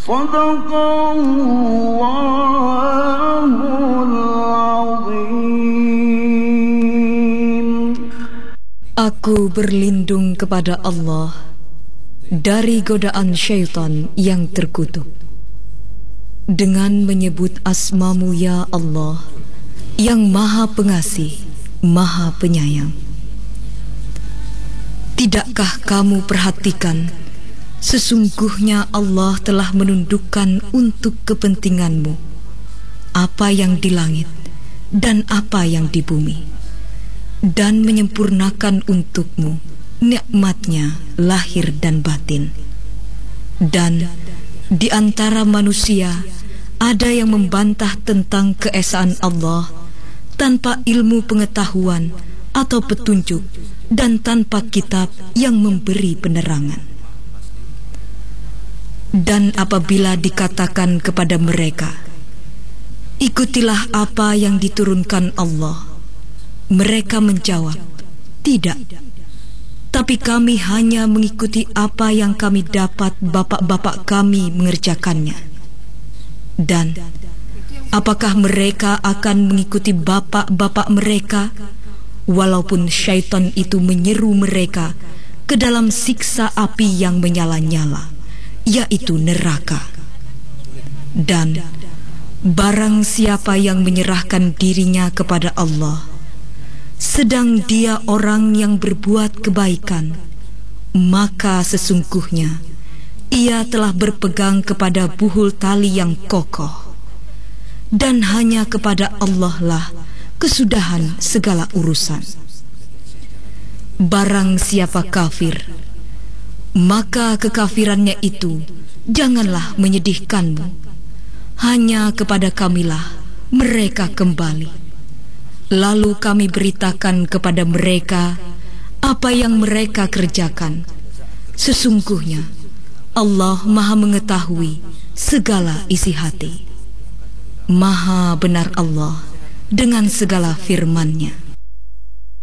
Shadaqallahul Azim. Aku berlindung kepada Allah dari godaan syaitan yang terkutuk, dengan menyebut asma-Mu ya Allah, yang Maha Pengasih, Maha Penyayang. Tidakkah kamu perhatikan, sesungguhnya Allah telah menundukkan untuk kepentinganmu apa yang di langit dan apa yang di bumi, dan menyempurnakan untukmu nikmat-Nya lahir dan batin. Dan di antara manusia ada yang membantah tentang keesaan Allah tanpa ilmu pengetahuan atau petunjuk dan tanpa kitab yang memberi penerangan. Dan apabila dikatakan kepada mereka, ikutilah apa yang diturunkan Allah, mereka menjawab, tidak, tapi kami hanya mengikuti apa yang kami dapat bapak-bapak kami mengerjakannya. Dan apakah mereka akan mengikuti bapak-bapak mereka, walaupun syaitan itu menyeru mereka ke dalam siksa api yang menyala-nyala, yaitu neraka. Dan barang siapa yang menyerahkan dirinya kepada Allah, sedang dia orang yang berbuat kebaikan, maka sesungguhnya ia telah berpegang kepada buhul tali yang kokoh, dan hanya kepada Allah lah kesudahan segala urusan. Barang siapa kafir, maka kekafirannya itu janganlah menyedihkanmu. Hanya kepada Kamilah mereka kembali. Lalu kami beritakan kepada mereka apa yang mereka kerjakan. Sesungguhnya Allah Maha mengetahui segala isi hati. Maha benar Allah dengan segala firman-Nya.